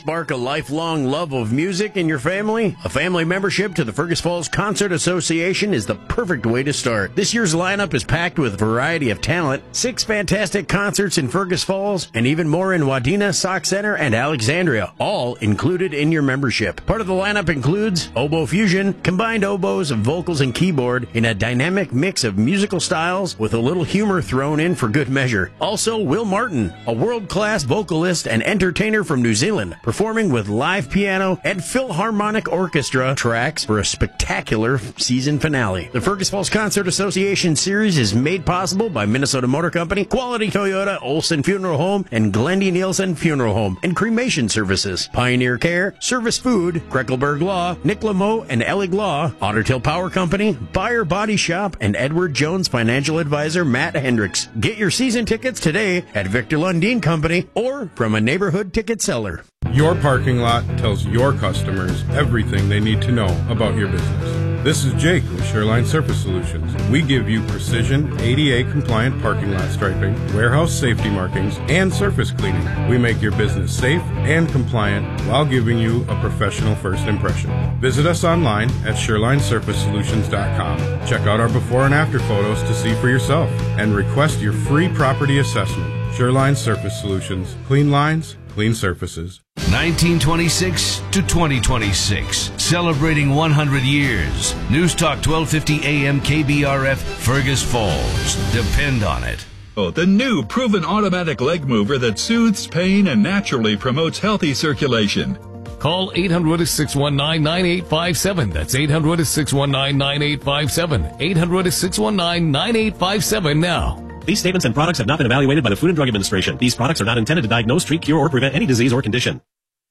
spark a lifelong love of music in your family? A family membership to the Fergus Falls Concert Association is the perfect way to start. This year's lineup is packed with a variety of talent, 6 fantastic concerts in Fergus Falls, and even more in Wadena, Sauk Center, and Alexandria, all included in your membership. Part of the lineup includes Oboe Fusion, combined oboes, vocals, and keyboard in a dynamic mix of musical styles with a little humor thrown in for good measure. Also, Will Martin, a world-class vocalist and entertainer from New Zealand, performing with live piano and Philharmonic Orchestra tracks for a spectacular season finale. The Fergus Falls Concert Association Series is made possible by Minnesota Motor Company, Quality Toyota, Olson Funeral Home, and Glendy Nielsen Funeral Home and Cremation Services, Pioneer Care, Service Food, Kreckelberg Law, Nick Lameau and Ellig Law, Otter Tail Power Company, Buyer Body Shop, and Edward Jones Financial Advisor Matt Hendricks. Get your season tickets today at Victor Lundin Company or from a neighborhood ticket seller. Your parking lot tells your customers everything they need to know about your business. This is Jake with Shoreline Surface Solutions. We give you precision ADA-compliant parking lot striping, warehouse safety markings, and surface cleaning. We make your business safe and compliant while giving you a professional first impression. Visit us online at ShorelineSurfaceSolutions.com. Check out our before and after photos to see for yourself, and request your free property assessment. Shoreline Surface Solutions. Clean lines, clean surfaces. 1926 to 2026, celebrating 100 years. News Talk 1250 AM KBRF, Fergus Falls. Depend on it. The new proven automatic leg mover that soothes pain and naturally promotes healthy circulation. Call 800-619-9857. That's 800-619-9857. 800-619-9857 now. These statements and products have not been evaluated by the Food and Drug Administration. These products are not intended to diagnose, treat, cure, or prevent any disease or condition.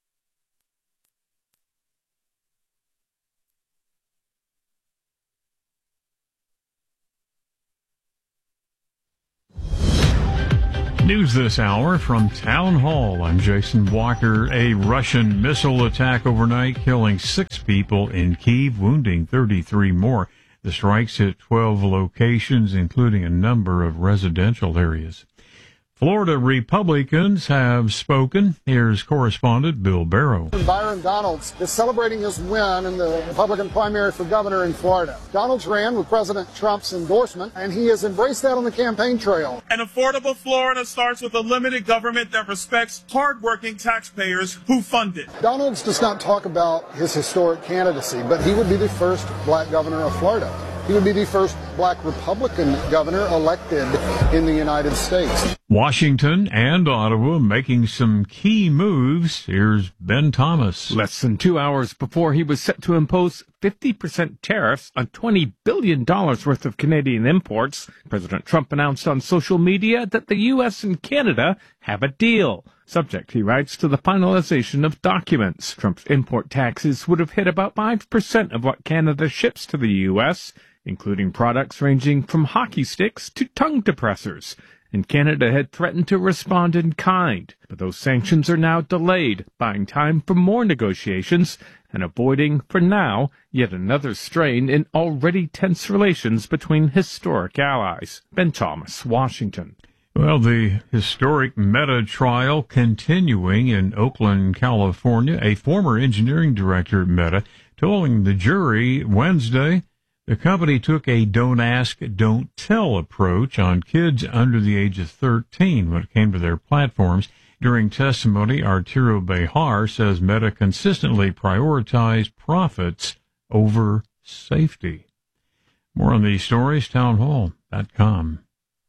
News this hour from Town Hall. I'm Jason Walker. A Russian missile attack overnight, killing 6 people in Kyiv, wounding 33 more. The strikes hit 12 locations, including a number of residential areas. Florida Republicans have spoken. Here's correspondent Bill Barrow. Byron Donalds is celebrating his win in the Republican primary for governor in Florida. Donalds ran with President Trump's endorsement, and he has embraced that on the campaign trail. An affordable Florida starts with a limited government that respects hardworking taxpayers who fund it. Donalds does not talk about his historic candidacy, but he would be the first black governor of Florida. He would be the first black Republican governor elected in the United States. Washington and Ottawa making some key moves. Here's Ben Thomas. Less than 2 hours before he was set to impose 50% tariffs on $20 billion worth of Canadian imports, President Trump announced on social media that the U.S. and Canada have a deal. Subject, he writes, to the finalization of documents. Trump's import taxes would have hit about 5% of what Canada ships to the U.S., including products ranging from hockey sticks to tongue depressors. And Canada had threatened to respond in kind, but those sanctions are now delayed, buying time for more negotiations and avoiding, for now, yet another strain in already tense relations between historic allies. Ben Thomas, Washington. Well, the historic Meta trial continuing in Oakland, California. A former engineering director at Meta told the jury Wednesday the company took a don't ask, don't tell approach on kids under the age of 13 when it came to their platforms. During testimony, Arturo Behar says Meta consistently prioritized profits over safety. More on these stories, townhall.com.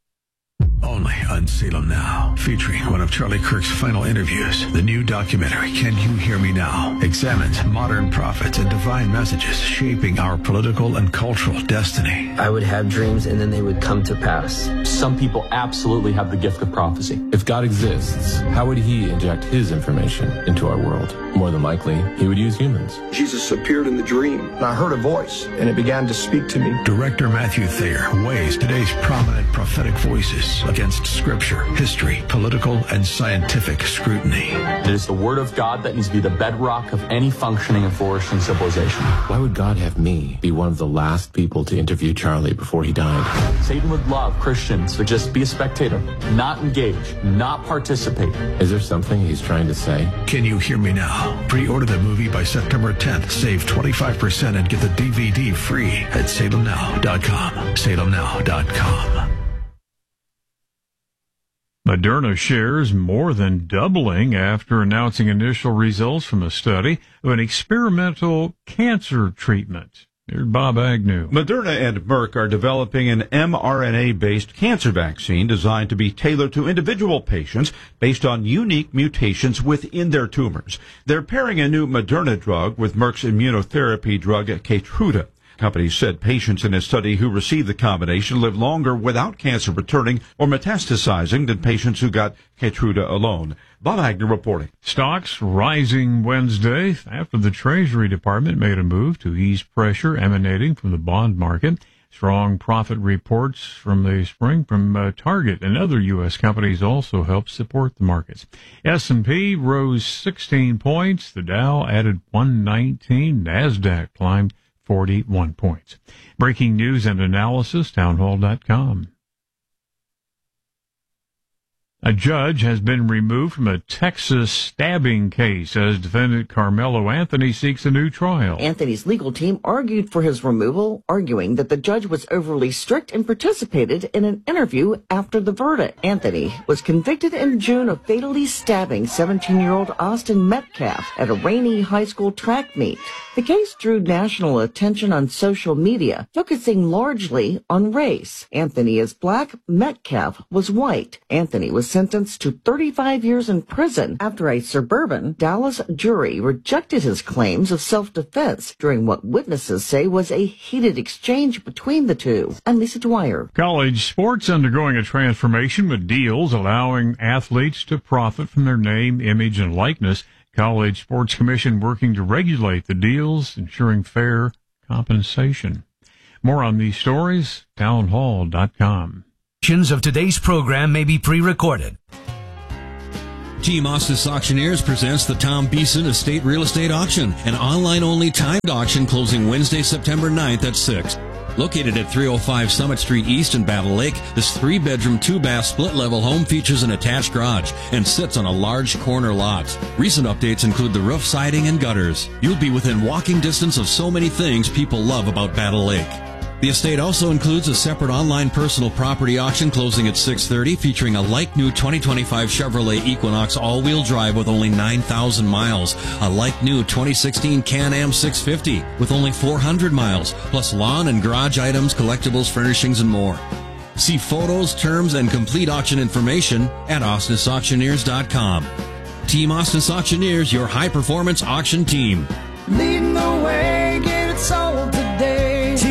Only on Salem Now, featuring one of Charlie Kirk's final interviews. The new documentary, Can You Hear Me Now?, examines modern prophets and divine messages shaping our political and cultural destiny. I would have dreams and then they would come to pass. Some people absolutely have the gift of prophecy. If God exists, how would he inject his information into our world? More than likely, he would use humans. Jesus appeared in the dream, and I heard a voice, and it began to speak to me. Director Matthew Thayer weighs today's prominent prophetic voices against scripture, history, political, and scientific scrutiny. It is the Word of God that needs to be the bedrock of any functioning and flourishing civilization. Why would God have me be one of the last people to interview Charlie before he died? Satan would love Christians to just be a spectator, not engage, not participate. Is there something he's trying to say? Can You Hear Me Now? Pre-order the movie by September 10th. Save 25% and get the DVD free at salemnow.com. salemnow.com. Moderna shares more than doubling after announcing initial results from a study of an experimental cancer treatment. Here's Bob Agnew. Moderna and Merck are developing an mRNA-based cancer vaccine designed to be tailored to individual patients based on unique mutations within their tumors. They're pairing a new Moderna drug with Merck's immunotherapy drug Keytruda. Companies said patients in a study who received the combination live longer without cancer returning or metastasizing than patients who got Keytruda alone. Bob Agnew reporting. Stocks rising Wednesday after the Treasury Department made a move to ease pressure emanating from the bond market. Strong profit reports from the spring from Target and other U.S. companies also helped support the markets. S&P rose 16 points. The Dow added 119. NASDAQ climbed 41 points. Breaking news and analysis, townhall.com. A judge has been removed from a Texas stabbing case as defendant Carmelo Anthony seeks a new trial. Anthony's legal team argued for his removal, arguing that the judge was overly strict and participated in an interview after the verdict. Anthony was convicted in June of fatally stabbing 17-year-old Austin Metcalf at a Rainey High School track meet. The case drew national attention on social media, focusing largely on race. Anthony is black, Metcalf was white. Anthony was sentenced to 35 years in prison after a suburban Dallas jury rejected his claims of self-defense during what witnesses say was a heated exchange between the two. I'm Lisa Dwyer. College sports undergoing a transformation with deals allowing athletes to profit from their name, image, and likeness. College Sports Commission working to regulate the deals, ensuring fair compensation. More on these stories, townhall.com. Of today's program may be pre-recorded. Team Ostis Auctioneers presents the Tom Beeson Estate Real Estate Auction, an online-only timed auction closing Wednesday, September 9th at 6. Located at 305 Summit Street East in Battle Lake, this 3-bedroom, 2-bath, split-level home features an attached garage and sits on a large corner lot. Recent updates include the roof, siding, and gutters. You'll be within walking distance of so many things people love about Battle Lake. The estate also includes a separate online personal property auction closing at 6:30 featuring a like-new 2025 Chevrolet Equinox all-wheel drive with only 9,000 miles, a like-new 2016 Can-Am 650 with only 400 miles, plus lawn and garage items, collectibles, furnishings, and more. See photos, terms, and complete auction information at ostisauctioneers.com. Team Ostis Auctioneers, your high-performance auction team. Leading the way, get it sold today.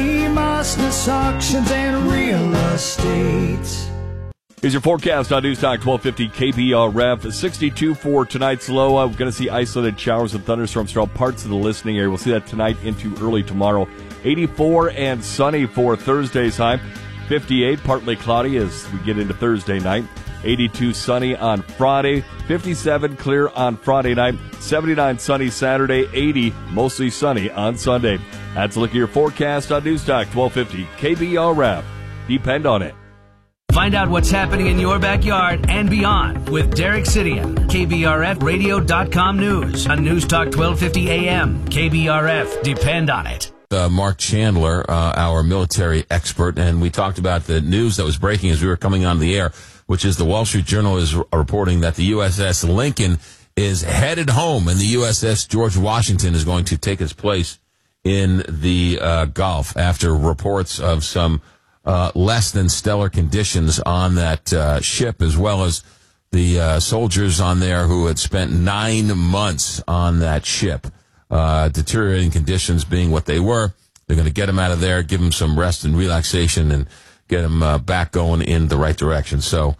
Ostis Auctions and Real Estate. Here's your forecast on News Talk 1250 KBRF. 62 for tonight's low. We're going to see isolated showers and thunderstorms throughout parts of the listening area. We'll see that tonight into early tomorrow. 84 and sunny for Thursday's high. 58, partly cloudy as we get into Thursday night. 82 sunny on Friday. 57 clear on Friday night. 79 sunny Saturday. 80 mostly sunny on Sunday. That's a look at your forecast on News Talk 1250 KBRF. Depend on it. Find out what's happening in your backyard and beyond with Derek Sidian. KBRFradio.com News on News Talk 1250 AM. KBRF. Depend on it. Mark Chandler, our military expert, and we talked about the news that was breaking as we were coming on the air, which is the Wall Street Journal is reporting that the USS Lincoln is headed home and the USS George Washington is going to take its place in the Gulf after reports of some less than stellar conditions on that ship, as well as the soldiers on there who had spent 9 months on that ship. Deteriorating conditions being what they were. They're going to get them out of there, give them some rest and relaxation, and get them back going in the right direction. So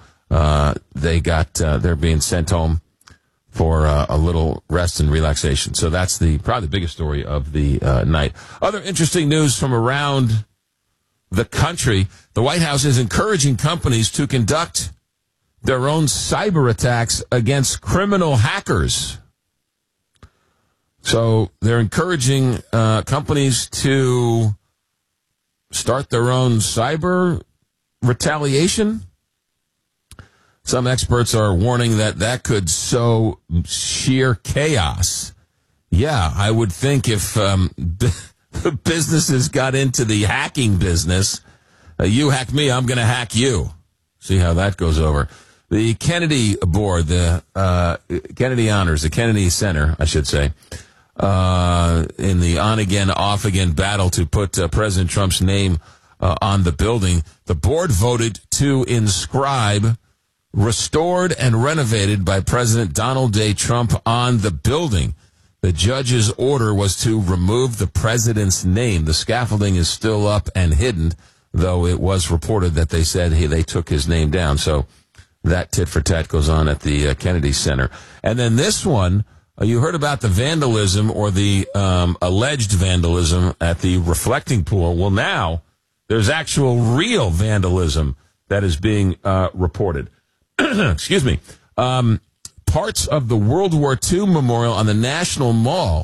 they're being sent home for a little rest and relaxation. So that's probably the biggest story of the night. Other interesting news from around the country, the White House is encouraging companies to conduct their own cyber attacks against criminal hackers. So they're encouraging companies to start their own cyber retaliation. Some experts are warning that could sow sheer chaos. Yeah, I would think if businesses got into the hacking business, you hack me, I'm going to hack you. See how that goes over. The Kennedy Board, the Kennedy Honors, the Kennedy Center, I should say, in the on-again, off-again battle to put President Trump's name on the building, the board voted to inscribe "Restored and Renovated by President Donald J. Trump" on the building. The judge's order was to remove the president's name. The scaffolding is still up and hidden, though it was reported that they said, hey, they took his name down. So that tit for tat goes on at the Kennedy Center. And then this one, you heard about the vandalism or the alleged vandalism at the reflecting pool. Well, now there's actual real vandalism that is being reported. Excuse me. Parts of the World War II memorial on the National Mall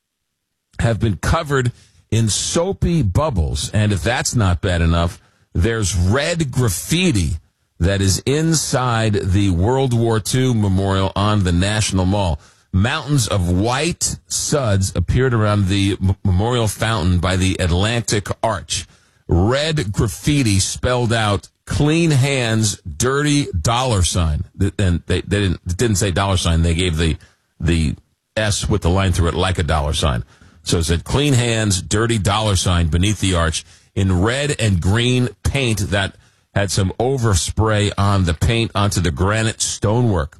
have been covered in soapy bubbles. And if that's not bad enough, there's red graffiti that is inside the World War II memorial on the National Mall. Mountains of white suds appeared around the memorial fountain by the Atlantic Arch. Red graffiti spelled out "Clean hands, dirty $." And they didn't say $. They gave the S with the line through it like a $. So it said "Clean hands, dirty $" beneath the arch in red and green paint that had some overspray on the paint onto the granite stonework.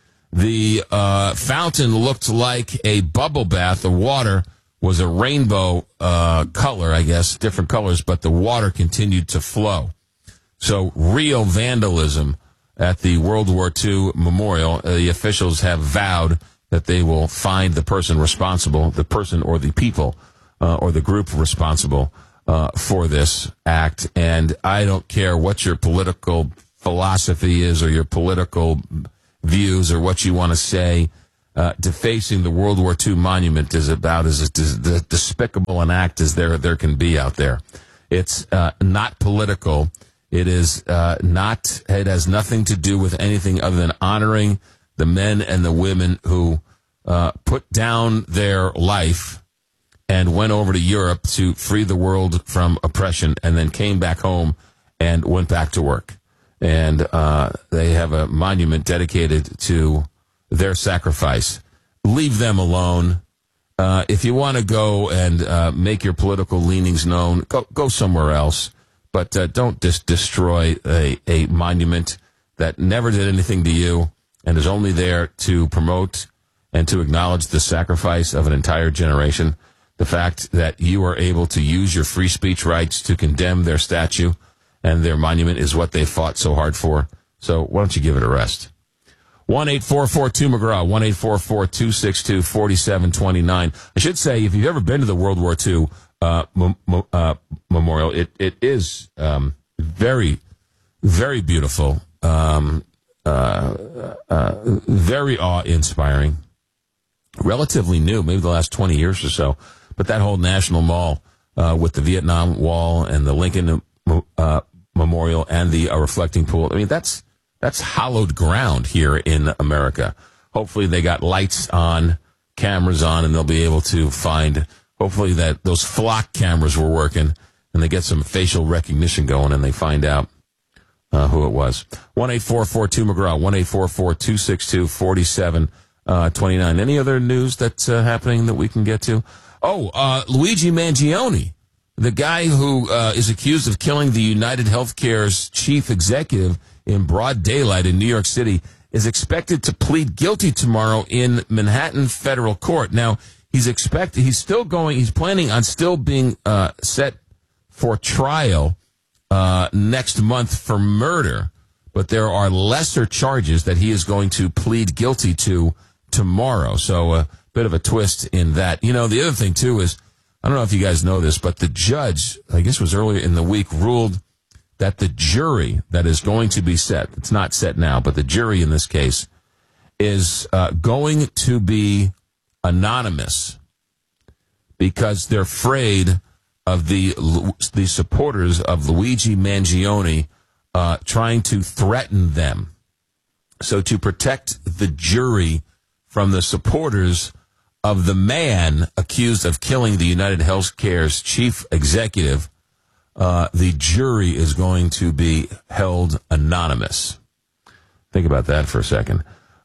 The fountain looked like a bubble bath. The water was a rainbow color, I guess, different colors, but the water continued to flow. So real vandalism at the World War II memorial. The officials have vowed that they will find the person responsible, the person or the people or the group responsible for this act. And I don't care what your political philosophy is or your political views or what you want to say. Defacing the World War II monument is about as despicable an act as there can be out there. It's not political. It is not. It has nothing to do with anything other than honoring the men and the women who put down their life and went over to Europe to free the world from oppression, and then came back home and went back to work. And they have a monument dedicated to their sacrifice. Leave them alone. If you want to go and make your political leanings known, go somewhere else. But don't just destroy a monument that never did anything to you and is only there to promote and to acknowledge the sacrifice of an entire generation. The fact that you are able to use your free speech rights to condemn their statue and their monument is what they fought so hard for. So why don't you give it a rest? 1-844-2-McGraw, 1-844-262-4729. I should say, if you've ever been to the World War II memorial, it is very, very beautiful, very awe-inspiring, relatively new, maybe the last 20 years or so. But that whole National Mall with the Vietnam Wall and the Lincoln Memorial and the reflecting pool, I mean, that's hallowed ground here in America. Hopefully they got lights on, cameras on, and they'll be able to find, hopefully that those flock cameras were working and they get some facial recognition going and they find out who it was. 1-844-2-McGraw, 1-844-262-4729. Any other news that's happening that we can get to? Luigi Mangione, the guy who is accused of killing the United Healthcare's chief executive in broad daylight in New York City, is expected to plead guilty tomorrow in Manhattan federal court. Now, he's planning on still being set for trial next month for murder, but there are lesser charges that he is going to plead guilty to tomorrow. So a bit of a twist in that. You know, the other thing, too, is I don't know if you guys know this, but the judge, I guess it was earlier in the week, ruled that the jury that is going to be set, it's not set now, but the jury in this case is going to be anonymous because they're afraid of the supporters of Luigi Mangione trying to threaten them. So to protect the jury from the supporters of the man accused of killing the United Healthcare's chief executive, the jury is going to be held anonymous. Think about that for a second.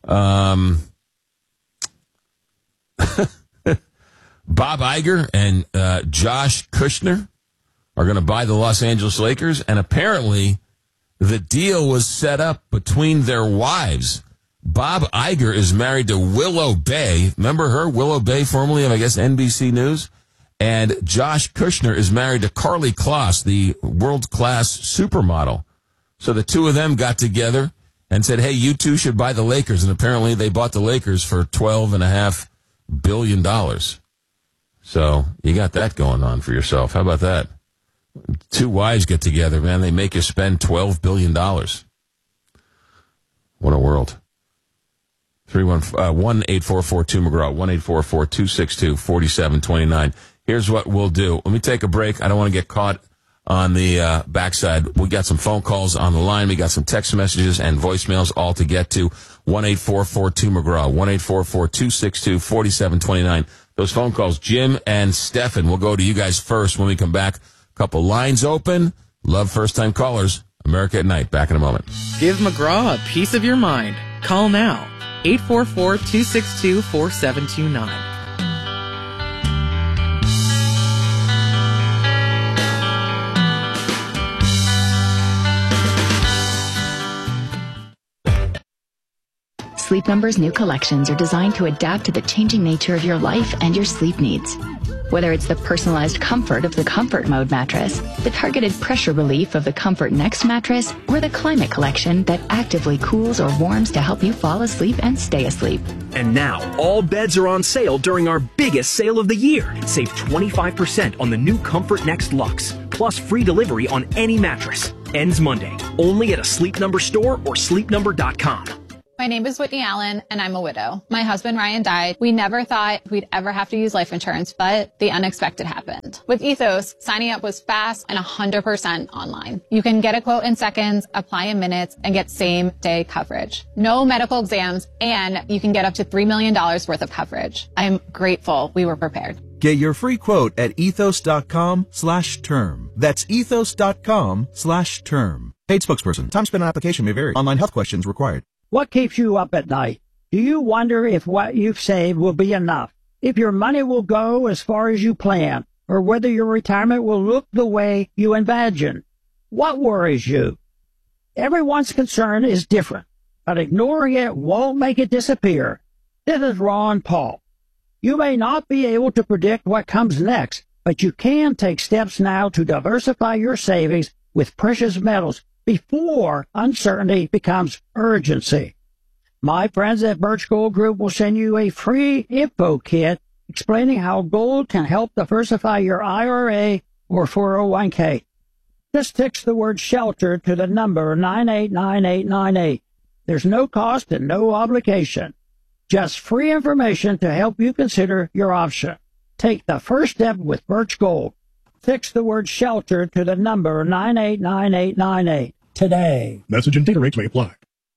Bob Iger and Josh Kushner are going to buy the Los Angeles Lakers, and apparently the deal was set up between their wives. Bob Iger is married to Willow Bay. Remember her? Willow Bay, formerly of, I guess, NBC News. And Josh Kushner is married to Carly Kloss, the world-class supermodel. So the two of them got together and said, hey, you two should buy the Lakers. And apparently they bought the Lakers for $12.5 billion. So you got that going on for yourself. How about that? Two wives get together, man. They make you spend $12 billion. What a world. 1-844-2-McGraw, 1-844-262-4729. Here's what we'll do. Let me take a break. I don't want to get caught on the backside. We got some phone calls on the line. We got some text messages and voicemails all to get to. 1-844-2-McGraw, 1-844-262-4729. Those phone calls, Jim and Stefan, we'll go to you guys first when we come back. Couple lines open. Love first-time callers. America at Night. Back in a moment. Give McGraw a piece of your mind. Call now. 844-262-4729. Sleep Number's new collections are designed to adapt to the changing nature of your life and your sleep needs. Whether it's the personalized comfort of the Comfort Mode mattress, the targeted pressure relief of the Comfort Next mattress, or the Climate Collection that actively cools or warms to help you fall asleep and stay asleep. And now, all beds are on sale during our biggest sale of the year. Save 25% on the new Comfort Next Luxe, plus free delivery on any mattress. Ends Monday, only at a Sleep Number store or sleepnumber.com. My name is Whitney Allen, and I'm a widow. My husband, Ryan, died. We never thought we'd ever have to use life insurance, but the unexpected happened. With Ethos, signing up was fast and 100% online. You can get a quote in seconds, apply in minutes, and get same-day coverage. No medical exams, and you can get up to $3 million worth of coverage. I'm grateful we were prepared. Get your free quote at ethos.com/term. That's ethos.com/term. Paid spokesperson. Time spent on application may vary. Online health questions required. What keeps you up at night? Do you wonder if what you've saved will be enough? If your money will go as far as you plan? Or whether your retirement will look the way you imagine? What worries you? Everyone's concern is different, but ignoring it won't make it disappear. This is Ron Paul. You may not be able to predict what comes next, but you can take steps now to diversify your savings with precious metals before uncertainty becomes urgency. My friends at Birch Gold Group will send you a free info kit explaining how gold can help diversify your IRA or 401k. Just text the word SHELTER to the number 989898. There's no cost and no obligation. Just free information to help you consider your option. Take the first step with Birch Gold. Text the word SHELTER to the number 989898 today. Message and data rates may apply.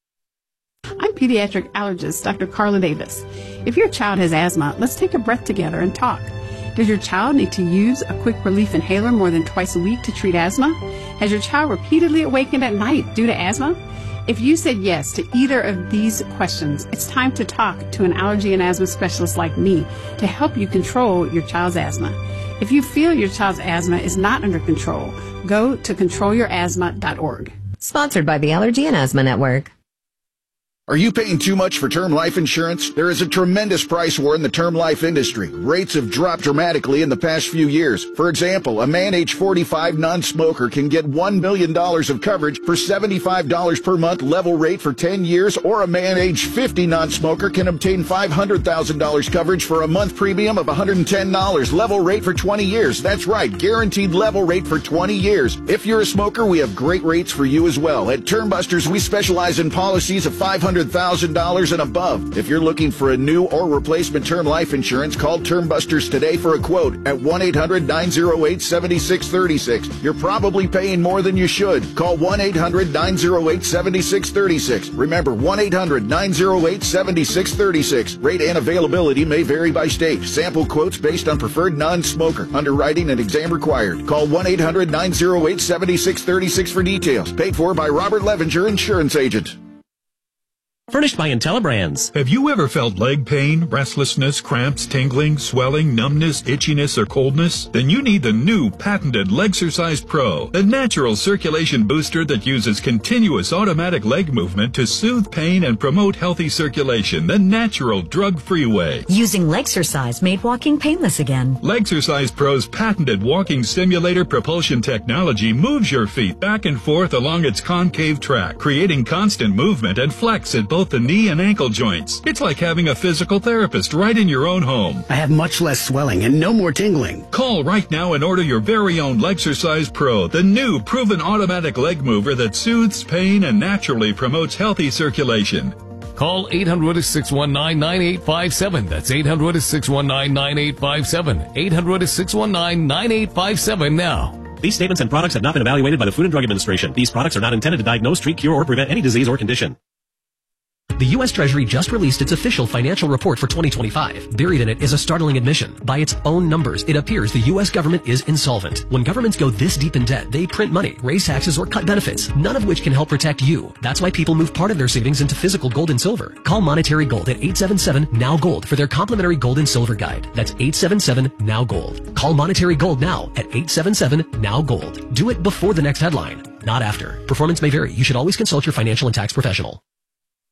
I'm pediatric allergist Dr. Carla Davis. If your child has asthma, let's take a breath together and talk. Does your child need to use a quick relief inhaler more than twice a week to treat asthma? Has your child repeatedly awakened at night due to asthma? If you said yes to either of these questions, it's time to talk to an allergy and asthma specialist like me to help you control your child's asthma. If you feel your child's asthma is not under control, go to controlyourasthma.org. Sponsored by the Allergy and Asthma Network. Are you paying too much for term life insurance? There is a tremendous price war in the term life industry. Rates have dropped dramatically in the past few years. For example, a man age 45 non-smoker can get $1 million of coverage for $75 per month level rate for 10 years, or a man age 50 non-smoker can obtain $500,000 coverage for a month premium of $110 level rate for 20 years. That's right, guaranteed level rate for 20 years. If you're a smoker, we have great rates for you as well. At Term Busters, we specialize in policies of $500,000 and above. If you're looking for a new or replacement term life insurance, call Term Busters today for a quote at 1-800-908-7636. You're probably paying more than you should. Call 1-800-908-7636. Remember, 1-800-908-7636. Rate and availability may vary by state. Sample quotes based on preferred non-smoker. Underwriting and exam required. Call 1-800-908-7636 for details. Paid for by Robert Levenger, Insurance Agent. Furnished by IntelliBrands. Have you ever felt leg pain, restlessness, cramps, tingling, swelling, numbness, itchiness, or coldness? Then you need the new patented Legsercise Pro, the natural circulation booster that uses continuous automatic leg movement to soothe pain and promote healthy circulation the natural, drug-free way. Using Legsercise made walking painless again. Legsercise Pro's patented walking simulator propulsion technology moves your feet back and forth along its concave track, creating constant movement and flex at both the knee and ankle joints. It's like having a physical therapist right in your own home. I have much less swelling and no more tingling. Call right now and order your very own Legsercise Pro, the new proven automatic leg mover that soothes pain and naturally promotes healthy circulation. Call 800-619-9857. That's 800-619-9857. 800-619-9857 now. These statements and products have not been evaluated by the Food and Drug Administration. These products are not intended to diagnose, treat, cure, or prevent any disease or condition. The U.S. Treasury just released its official financial report for 2025. Buried in it is a startling admission. By its own numbers, it appears the U.S. government is insolvent. When governments go this deep in debt, they print money, raise taxes, or cut benefits, none of which can help protect you. That's why people move part of their savings into physical gold and silver. Call Monetary Gold at 877-NOW-GOLD for their complimentary gold and silver guide. That's 877-NOW-GOLD. Call Monetary Gold now at 877-NOW-GOLD. Do it before the next headline, not after. Performance may vary. You should always consult your financial and tax professional.